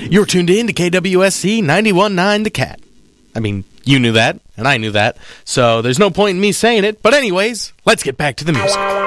You're tuned in to KWSC 91.9 The Cat. I mean, you knew that, and I knew that, so there's no point in me saying it. But anyways, let's get back to the music.